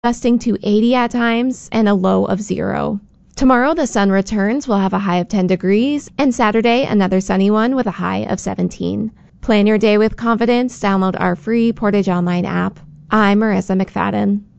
gusting to 80 at times and a low of 0. Tomorrow, the sun returns. We'll have a high of 10 degrees. And Saturday, another sunny one with a high of 17. Plan your day with confidence. Download our free Portage Online app. I'm Marissa McFadden.